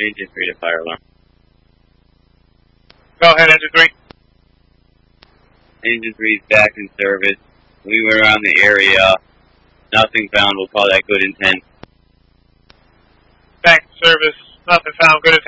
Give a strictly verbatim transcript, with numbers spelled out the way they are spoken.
Engine three to fire alarm. Go ahead, Engine three. Engine three is back in service. We were around the area. Nothing found. We'll call that good intent. Back in service. Nothing found. Good